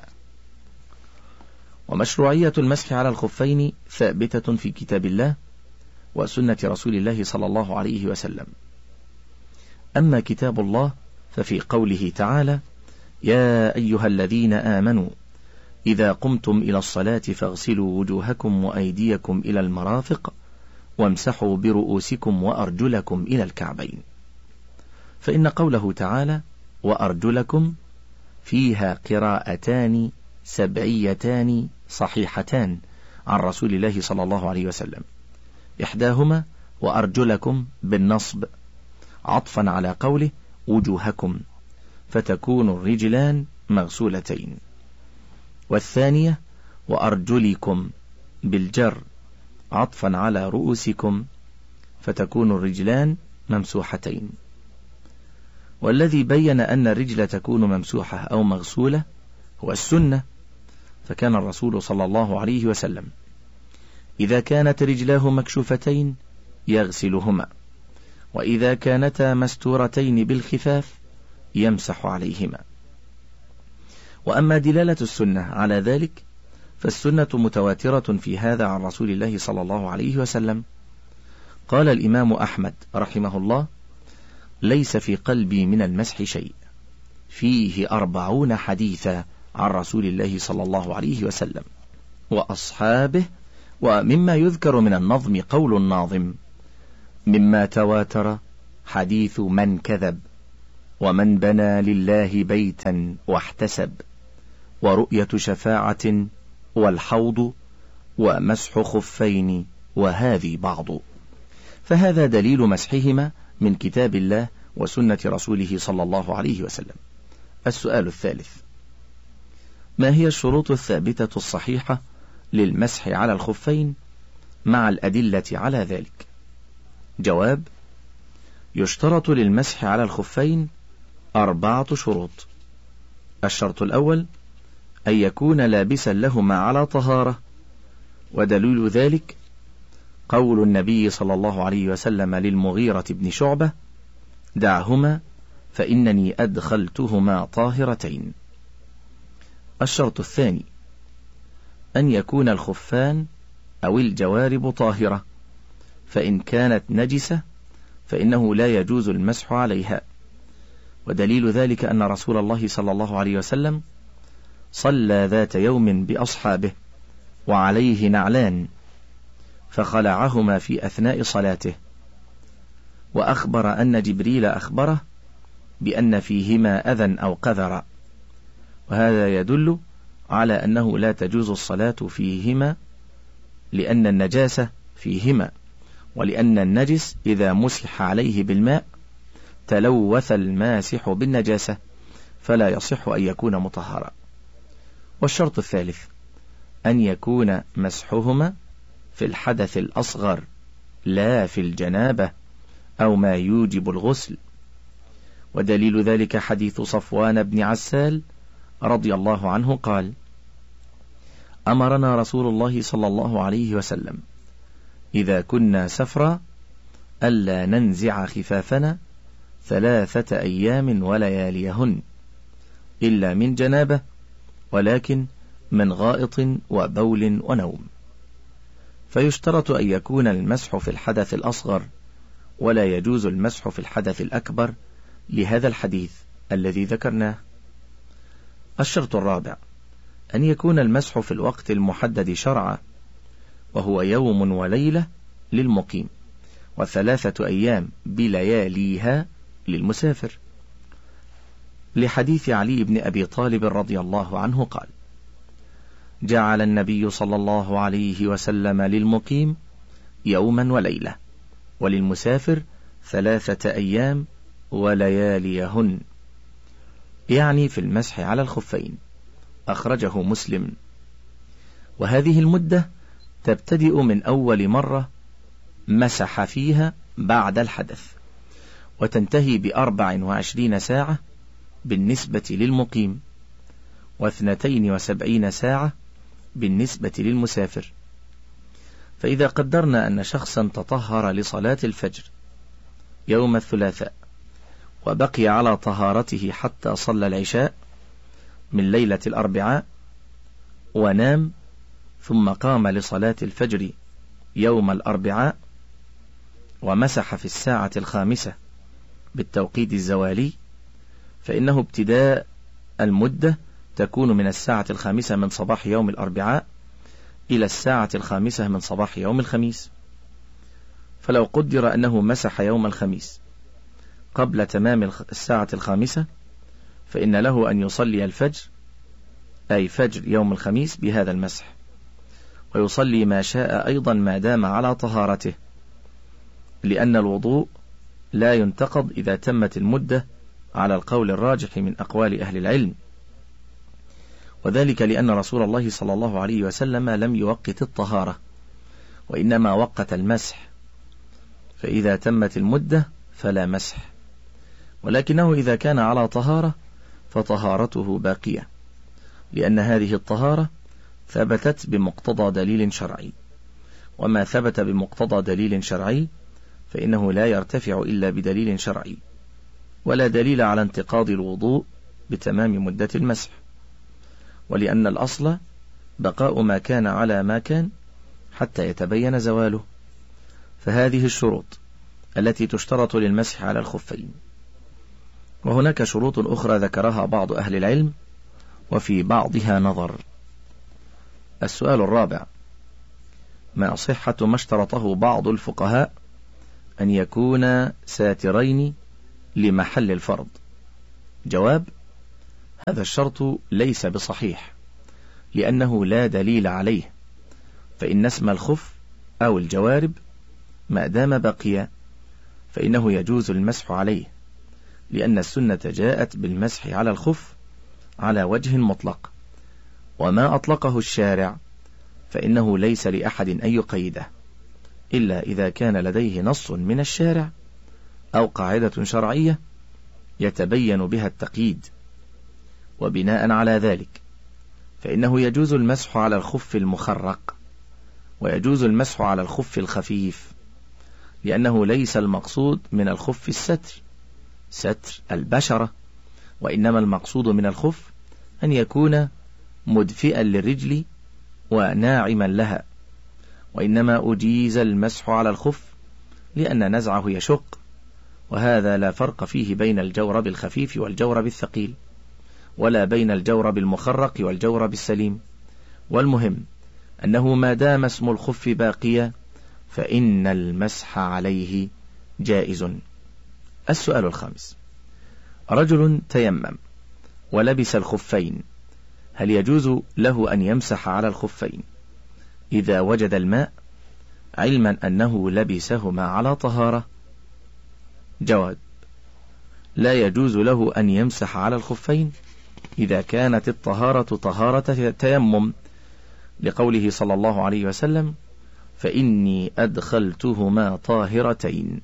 ومشروعية المسح على الخفين ثابتة في كتاب الله وسنة رسول الله صلى الله عليه وسلم. أما كتاب الله ففي قوله تعالى: يا أيها الذين آمنوا إذا قمتم إلى الصلاة فاغسلوا وجوهكم وأيديكم إلى المرافق وامسحوا برؤوسكم وأرجلكم إلى الكعبين. فإن قوله تعالى وأرجلكم فيها قراءتان سبعيتان صحيحتان عن رسول الله صلى الله عليه وسلم، إحداهما وأرجلكم بالنصب عطفا على قوله وجوهكم، فتكون الرجلان مغسولتين، والثانية وأرجلكم بالجر عطفا على رؤوسكم، فتكون الرجلان ممسوحتين. والذي بين أن الرجل تكون ممسوحة أو مغسولة هو السنة، فكان الرسول صلى الله عليه وسلم إذا كانت رجلاه مكشوفتين يغسلهما، وإذا كانتا مستورتين بالخفاف يمسح عليهما. وأما دلالة السنة على ذلك فالسنة متواترة في هذا عن رسول الله صلى الله عليه وسلم. قال الإمام أحمد رحمه الله: ليس في قلبي من المسح شيء، فيه 40 حديثا عن رسول الله صلى الله عليه وسلم وأصحابه. ومما يذكر من النظم قول الناظم: مما تواتر حديث من كذب ومن بنى لله بيتا واحتسب، ورؤية شفاعة، والحوض، ومسح خفين، وهذه بعض. فهذا دليل مسحهما من كتاب الله وسنة رسوله صلى الله عليه وسلم. السؤال الثالث: ما هي الشروط الثابتة الصحيحة للمسح على الخفين مع الأدلة على ذلك؟ جواب: يشترط للمسح على الخفين 4 شروط. الشرط الأول: أن يكون لابسا لهما على طهارة، ودليل ذلك قول النبي صلى الله عليه وسلم للمغيرة بن شعبة: دعهما فإنني أدخلتهما طاهرتين. الشرط الثاني: أن يكون الخفان أو الجوارب طاهرة، فإن كانت نجسة فإنه لا يجوز المسح عليها، ودليل ذلك أن رسول الله صلى الله عليه وسلم صلى ذات يوم بأصحابه وعليه نعلان، فخلعهما في أثناء صلاته، وأخبر أن جبريل أخبره بأن فيهما أذى أو قذر، وهذا يدل على أنه لا تجوز الصلاة فيهما لأن النجاسة فيهما، ولأن النجس إذا مسح عليه بالماء تلوث الماسح بالنجاسة، فلا يصح أن يكون مطهرا. والشرط الثالث: أن يكون مسحهما في الحدث الأصغر لا في الجنابة أو ما يوجب الغسل، ودليل ذلك حديث صفوان بن عسال رضي الله عنه قال: أمرنا رسول الله صلى الله عليه وسلم إذا كنا سفرا ألا ننزع خفافنا 3 أيام ولياليهن إلا من جنابة، ولكن من غائط وبول ونوم. فيشترط أن يكون المسح في الحدث الأصغر، ولا يجوز المسح في الحدث الأكبر لهذا الحديث الذي ذكرناه. الشرط الرابع: أن يكون المسح في الوقت المحدد شرعا، وهو يوم وليلة للمقيم، و3 أيام بلياليها للمسافر، لحديث علي بن أبي طالب رضي الله عنه قال: جعل النبي صلى الله عليه وسلم للمقيم يوما وليلة، وللمسافر 3 أيام ولياليهن، يعني في المسح على الخفين. أخرجه مسلم. وهذه المدة تبتدئ من أول مرة مسح فيها بعد الحدث، وتنتهي ب24 ساعة بالنسبة للمقيم، و72 ساعة بالنسبة للمسافر. فإذا قدرنا أن شخصا تطهر لصلاة الفجر يوم الثلاثاء وبقي على طهارته حتى صلى العشاء من ليلة الأربعاء ونام، ثم قام لصلاة الفجر يوم الأربعاء ومسح في الساعة 5 بالتوقيت الزوالي، فإنه ابتداء المدة تكون من الساعة 5 من صباح يوم الأربعاء إلى الساعة 5 من صباح يوم الخميس. فلو قدر أنه مسح يوم الخميس قبل تمام الساعة 5، فإن له أن يصلي الفجر، أي فجر يوم الخميس، بهذا المسح، ويصلي ما شاء أيضا ما دام على طهارته، لأن الوضوء لا ينتقض إذا تمت المدة على القول الراجح من أقوال أهل العلم، وذلك لأن رسول الله صلى الله عليه وسلم لم يوقت الطهارة، وإنما وقت المسح، فإذا تمت المدة فلا مسح، ولكنه إذا كان على طهارة فطهارته باقية، لأن هذه الطهارة ثبتت بمقتضى دليل شرعي، وما ثبت بمقتضى دليل شرعي فإنه لا يرتفع إلا بدليل شرعي، ولا دليل على انتقاض الوضوء بتمام مدة المسح، ولأن الأصل بقاء ما كان على ما كان حتى يتبين زواله. فهذه الشروط التي تشترط للمسح على الخفين. وهناك شروط أخرى ذكرها بعض أهل العلم وفي بعضها نظر. السؤال الرابع: ما صحة ما اشترطه بعض الفقهاء أن يكون ساترين لمحل الفرض، جواب: هذا الشرط ليس بصحيح، لأنه لا دليل عليه، فإن اسم الخف أو الجوارب ما دام بقي فإنه يجوز المسح عليه، لأن السنة جاءت بالمسح على الخف على وجه مطلق، وما أطلقه الشارع فإنه ليس لأحد أن يقيده، إلا إذا كان لديه نص من الشارع أو قاعدة شرعية يتبين بها التقييد. وبناء على ذلك فإنه يجوز المسح على الخف المخرق، ويجوز المسح على الخف الخفيف، لأنه ليس المقصود من الخف ستر البشرة، وإنما المقصود من الخف أن يكون مدفئا للرجل وناعما لها، وإنما أجيز المسح على الخف لأن نزعه يشق، وهذا لا فرق فيه بين الجورب الخفيف والجورب الثقيل، ولا بين الجورب المخرق والجورب السليم، والمهم أنه ما دام اسم الخف باقيا فإن المسح عليه جائز. السؤال الخامس: رجل تيمم ولبس الخفين، هل يجوز له أن يمسح على الخفين إذا وجد الماء، علما أنه لبسهما على طهارة؟ جواب: لا يجوز له أن يمسح على الخفين إذا كانت الطهارة طهارة تيمم، لقوله صلى الله عليه وسلم: فإني أدخلتهما طاهرتين.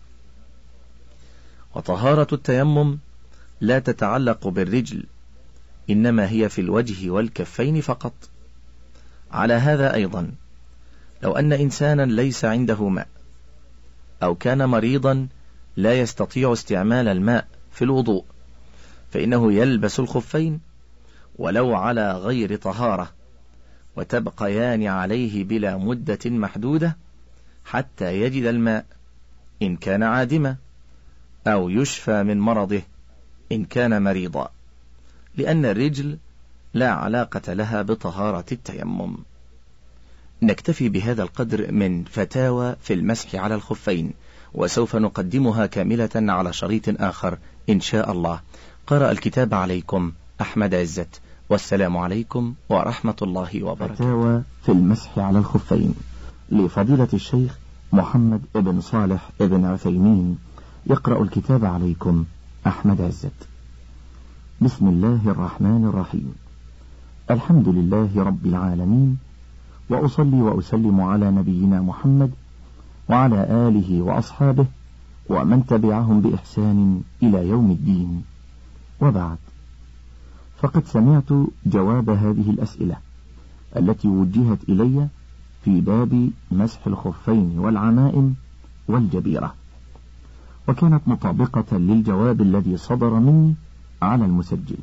وطهارة التيمم لا تتعلق بالرجل، إنما هي في الوجه والكفين فقط. على هذا أيضا لو أن إنسانا ليس عنده ماء، أو كان مريضا لا يستطيع استعمال الماء في الوضوء، فإنه يلبس الخفين ولو على غير طهارة، وتبقيان عليه بلا مدة محدودة حتى يجد الماء إن كان عادما، أو يشفى من مرضه إن كان مريضا، لأن الرجل لا علاقة لها بطهارة التيمم. نكتفي بهذا القدر من فتاوى في المسح على الخفين، وسوف نقدمها كاملة على شريط آخر إن شاء الله. قرأ الكتاب عليكم أحمد عزت، والسلام عليكم ورحمة الله وبركاته. فتاوى في المسح على الخفين لفضيلة الشيخ محمد بن صالح بن عثيمين. يقرأ الكتاب عليكم أحمد عزت. بسم الله الرحمن الرحيم. الحمد لله رب العالمين، وأصلي وأسلم على نبينا محمد وعلى آله وأصحابه ومن تبعهم بإحسان إلى يوم الدين، وبعد، فقد سمعت جواب هذه الأسئلة التي وجهت إلي في باب مسح الخفين والعمائم والجبيرة، وكانت مطابقة للجواب الذي صدر مني على المسجل،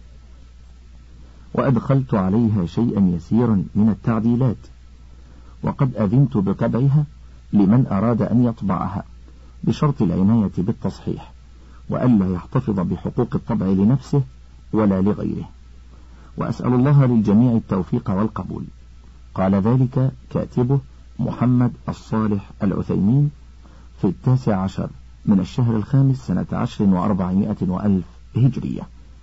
وأدخلت عليها شيئا يسيرا من التعديلات، وقد أذنت بطبعها لمن أراد أن يطبعها بشرط العناية بالتصحيح، وألا يحتفظ بحقوق الطبع لنفسه ولا لغيره، وأسأل الله للجميع التوفيق والقبول. قال ذلك كاتبه محمد الصالح العثيمين في 19 من الشهر الخامس سنة 10 و400 هجرية.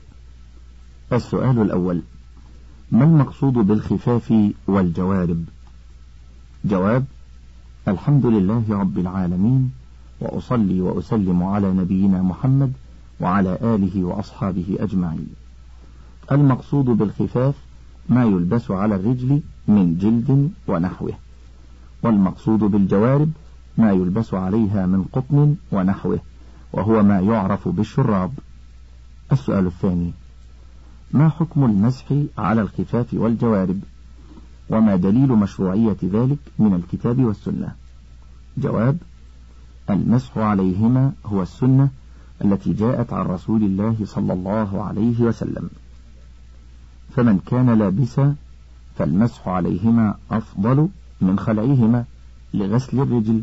السؤال الأول: ما المقصود بالخفاف والجوارب؟ جواب: الحمد لله رب العالمين، وأصلي وأسلم على نبينا محمد وعلى آله وأصحابه أجمعين. المقصود بالخفاف ما يلبس على الرجل من جلد ونحوه، والمقصود بالجوارب ما يلبس عليها من قطن ونحوه، وهو ما يعرف بالشراب. السؤال الثاني: ما حكم المسح على الخفاف والجوارب، وما دليل مشروعية ذلك من الكتاب والسنة؟ جواب: المسح عليهما هو السنة التي جاءت عن رسول الله صلى الله عليه وسلم، فمن كان لابسا فالمسح عليهما أفضل من خلعهما لغسل الرجل،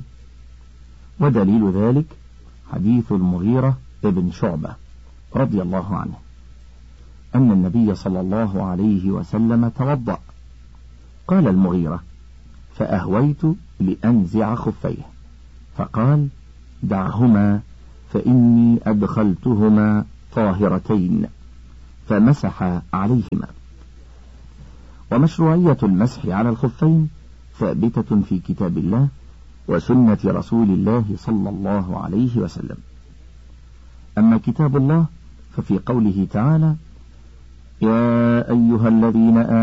ودليل ذلك حديث المغيرة ابن شعبة رضي الله عنه أن النبي صلى الله عليه وسلم توضأ. قال المغيرة: فأهويت لأنزع خفيه، فقال: دعهما فإني أدخلتهما طاهرتين. فمسح عليهما. ومشروعية المسح على الخفين ثابتة في كتاب الله وسنة رسول الله صلى الله عليه وسلم. أما كتاب الله ففي قوله تعالى: يا أيها الذين